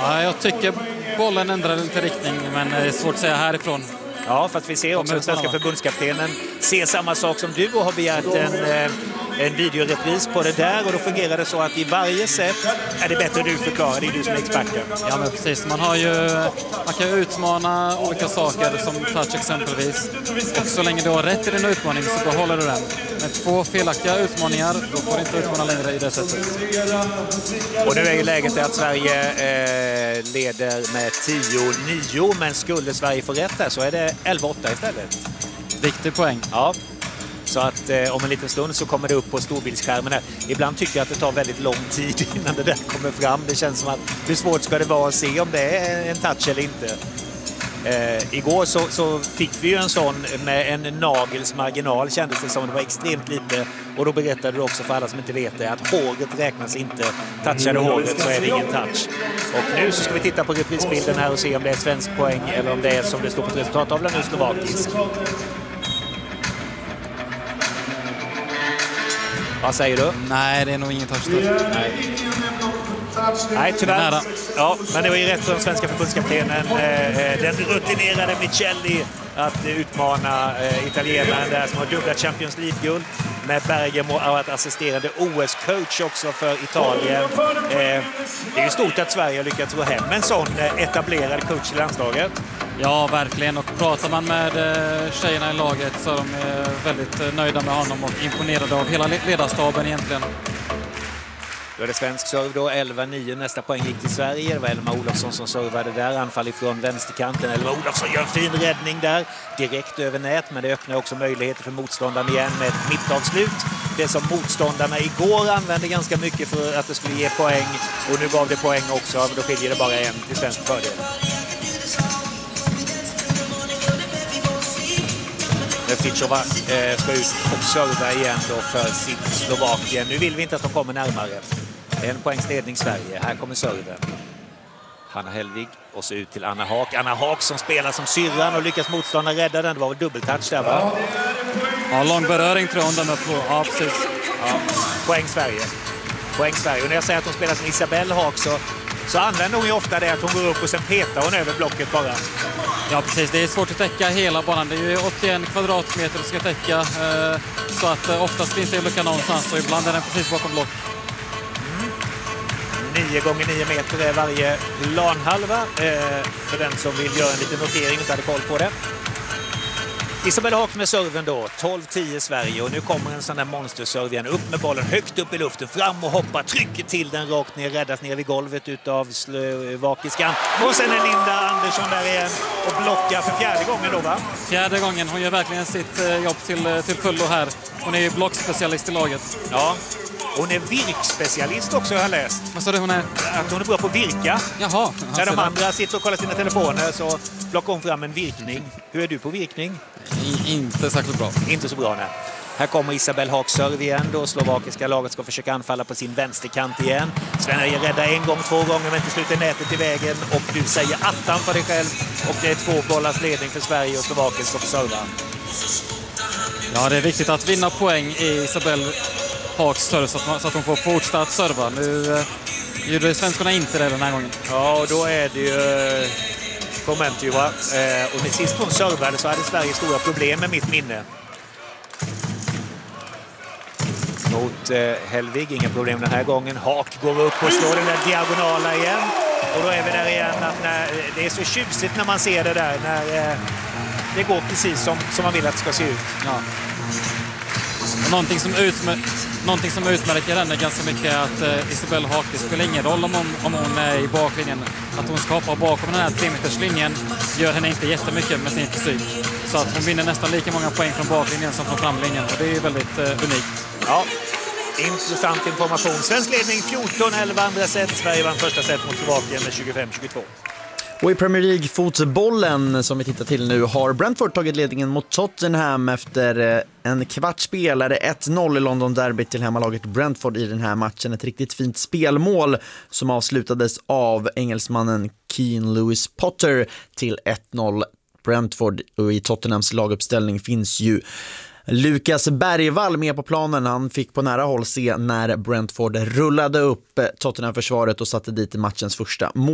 Ja, jag tycker bollen ändrar lite riktning, men det är svårt att säga härifrån. Ja, för att vi ser också att svenska förbundskaptenen ser samma sak som du och har begärt en videorepris på det där, och då fungerar det så att i varje set är det bättre du förklarar, det är du som är experten. Ja, men precis. Man kan utmana olika saker som touch exempelvis, och så länge du har rätt i din utmaning så behåller du den. Med 2 felaktiga utmaningar, då får du inte utmana längre i det sättet. Och nu är ju läget att Sverige leder med 10-9, men skulle Sverige få rätt här så är det 11-8 istället. Viktig poäng. Ja. Så att om en liten stund så kommer det upp på storbildsskärmen här. Ibland tycker jag att det tar väldigt lång tid innan det där kommer fram. Det känns som att hur svårt ska det vara att se om det är en touch eller inte. Igår så fick vi ju en sån med en nagels marginal, kändes det som. Det var extremt lite, och då berättade du också för alla som inte vet det att håret räknas inte. Touchade håret så är det ingen touch. Och nu så ska vi titta på reprisbilden här och se om det är svensk poäng eller om det är som det står på resultattavlan nu, slovakisk. Vad säger du? Nej, det är nog ingen touch där. Nej, tyvärr. Ja, men det var ju rätt för den svenska förbundskaptenen, den rutinerade Michelli, att utmana italienaren där som har dubbla Champions League-guld med Bergamo och att assisterande OS-coach också för Italien. Det är ju stort att Sverige har lyckats gå hem med en sån etablerad coach i landslaget. Ja, verkligen. Och pratar man med tjejerna i laget så är de väldigt nöjda med honom och imponerade av hela ledarstaben egentligen. Då är det svensk serv då, 11-9. Nästa poäng gick till Sverige. Det var Elma Olofsson som servade där. Anfall ifrån vänsterkanten. Elma Olofsson gör en fin räddning där. Direkt över nät, men det öppnar också möjligheter för motståndaren igen med ett mittavslut. Det som motståndarna igår använde ganska mycket för att det skulle ge poäng. Och nu gav det poäng också. Då skiljer det bara en till svensk fördel. Fichova ska ut och serva igen då för sitt Slovakien. Nu vill vi inte att de kommer närmare. En poängs ledning Sverige. Här kommer serven. Hanna Hellvig och så ut till Anna Haak. Anna Haak som spelar som syrran och lyckas motståndaren rädda den. Det var väl dubbeltouch där, va? Ja, lång beröring tror jag hon på. Ja, precis. Ja, poäng Sverige. Poäng Sverige. Och när jag säger att hon spelar som Isabelle Haak så använder hon ju ofta det att hon går upp och sen petar hon över blocket bara. Ja, precis. Det är svårt att täcka hela banan. Det är ju 81 kvadratmeter du ska täcka. Så att oftast finns det en lucka någonstans och ibland är den precis bakom block. 9 gånger 9 meter är varje planhalva. För den som vill göra en liten notering och inte hade koll på det. Isabelle Haak med serven då, 12-10 Sverige, och nu kommer en sån där monsterserv igen, upp med bollen högt upp i luften, fram och hoppa, trycker till den rakt ner, räddas ner vid golvet utav slovakiskan, och sen är Linda Andersson där igen och blockar för 4:e gången då, va? 4:e gången, hon gör verkligen sitt jobb till fullo här. Hon är ju blockspecialist i laget. Ja. Hon är virkspecialist också, jag har läst. Vad sa du hon är? Att hon är bra på att virka. Jaha. När de andra sitter och kollar sina telefoner så plockar hon fram en virkning. Hur är du på virkning? Inte särskilt bra. Inte så bra, nej. Här kommer Isabelle Haak serv igen då. Slovakiska laget ska försöka anfalla på sin vänsterkant igen. Sverige räddar 1 gång, 2 gånger, men till slut är nätet i vägen. Och du säger attan för dig själv. Och det är 2 bollars ledning för Sverige och Slovakien ska få serva. Ja, det är viktigt att vinna poäng i Isabelle Haaks serv så att hon får fortsätta att serva. Nu gjorde svenskarna inte det den här gången. Ja, och då är det ju Komentjuva. Och när sist hon servade så hade Sverige stora problem med mitt minne. Mot Hellvig, inga problem den här gången. Haak går upp och slår den där diagonala igen. Och då är vi där igen. Att det är så tjusigt när man ser det där. När det går precis som man vill att det ska se ut. Ja. Någonting som utmärker henne ganska mycket är att Isabelle Haak, det spelar ingen roll om hon är i baklinjen. Att hon ska hoppa bakom den här 3-meterslinjen gör henne inte jättemycket med sin fysik. Så att hon vinner nästan lika många poäng från baklinjen som från framlinjen. Och det är ju väldigt unikt. Ja, intressant information. Svensk ledning 14-11 andra set. Sverige vann första set mot Slovakien med 25-22. Och i Premier League-fotbollen som vi tittar till nu har Brentford tagit ledningen mot Tottenham efter en kvartsspelare 1-0 i London Derby till hemmalaget Brentford i den här matchen. Ett riktigt fint spelmål som avslutades av engelsmannen Keane Lewis Potter till 1-0 Brentford. Och i Tottenhams laguppställning finns ju Lukas Bergvall med på planen. Han fick på nära håll se när Brentford rullade upp Tottenham-försvaret och satte dit i matchens första mål.